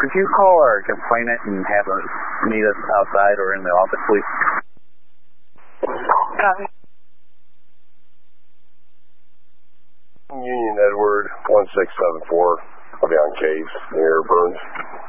Could you call our complainant and have us meet us outside or in the office, please? Union Edward 1674. I'll be on case near Burns.